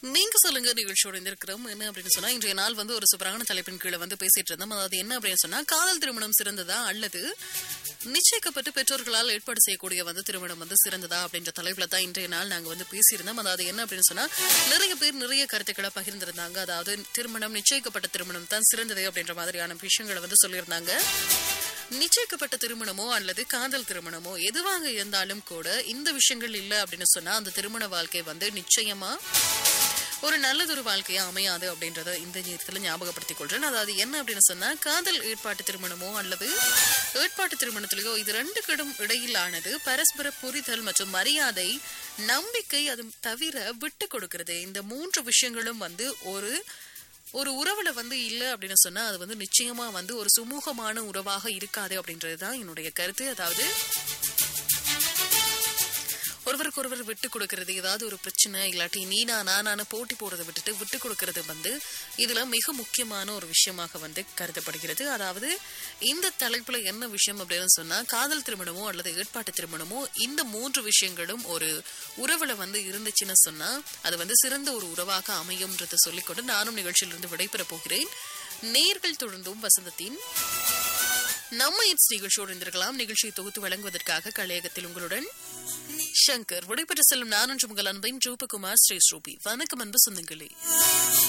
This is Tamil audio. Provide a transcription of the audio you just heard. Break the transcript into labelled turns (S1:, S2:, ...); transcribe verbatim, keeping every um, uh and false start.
S1: நீங்க சொல்லுங்க நிகழ்ச்சியோட இருக்கிறோம். என்ன அப்படின்னு சொன்னா, இன்றைய நாள் வந்து ஒரு சூப்பரான தலைப்பின் கீழே வந்து பேசிட்டு இருந்தோம். அதாவது என்ன அப்படின்னு சொன்னா, காதல் திருமணம் சிறந்ததா அல்லது நிச்சயிக்கப்பட்டு பெற்றோர்களால் ஏற்பாடு செய்யக்கூடிய வந்து திருமணம் வந்து சிறந்ததா அப்படின்ற தலைப்புல தான் இன்றைய நாள் நாங்க வந்து பேசியிருந்தோம். அதாவது என்ன அப்படின்னு சொன்னா, நிறைய பேர் நிறைய கருத்துக்களை பகிர்ந்திருந்தாங்க. அதாவது திருமணம் நிச்சயிக்கப்பட்ட திருமணம் தான் சிறந்தது அப்படின்ற மாதிரியான விஷயங்களை வந்து சொல்லியிருந்தாங்க. நிச்சயிக்கப்பட்ட திருமணமோ அல்லது காதல் திருமணமோ எதுவாக இருந்தாலும் கூட இந்த விஷயங்கள் இல்லை அப்படின்னு சொன்னா அந்த திருமண வாழ்க்கை வந்து நிச்சயமா ஒரு நல்லதொரு வாழ்க்கையா அமையாது அப்படின்றத இந்த நேரத்தில் ஞாபகப்படுத்திக் கொள்றேன். அதாவது என்ன அப்படின்னு சொன்னா, காதல் ஏற்பாட்டு திருமணமோ அல்லது ஏற்பாட்டு திருமணத்திலேயோ இது ரெண்டுக்கிடும் இடையிலானது பரஸ்பர புரிதல் மற்றும் மரியாதை, நம்பிக்கை, அது தவிர விட்டு கொடுக்கிறது. இந்த மூன்று விஷயங்களும் வந்து ஒரு ஒரு உறவுல வந்து இல்ல அப்படின்னு சொன்னா அது வந்து நிச்சயமா வந்து ஒரு சுமூகமான உறவாக இருக்காது அப்படின்றதுதான் என்னுடைய கருத்து. அதாவது ஒருவருக்கு ஒருவர் விட்டு கொடுக்கறது, ஏதாவது ஒரு பிரச்சனை இல்லாட்டி நீனா நானான போட்டி போறதை விட்டுட்டு விட்டு கொடுக்கறது வந்து இதுல மிக முக்கியமான ஒரு விஷயமாக வந்து கருதப்படுகிறது. அதாவது இந்த தலைப்புல என்ன விஷயம் அப்படின்னு சொன்னா, காதல் திருமணமோ அல்லது ஏற்பாட்டு திருமணமோ இந்த மூன்று விஷயங்களும் ஒரு உறவுல வந்து இருந்துச்சுன்னு சொன்னா அது வந்து சிறந்த ஒரு உறவாக அமையும்ன்றதை சொல்லிக்கொண்டு நானும் நிகழ்ச்சியிலிருந்து விடைபெற போகிறேன். நேர்கள் தொடர்ந்தும் வசந்தத்தின் நம்ம இட்ஸ் நிகழ்ச்சியோடு இருந்திருக்கலாம். நிகழ்ச்சியை தொகுத்து வழங்குவதற்காக கலையகத்தில் உங்களுடன் சங்கர் விடைபெற்று செல்லும் நான் ஒன்று உங்கள் அன்பின் ரூபகுமார் ஸ்ரீ ஸ்ரூபி. வணக்கம் அன்பு சொந்தங்களே.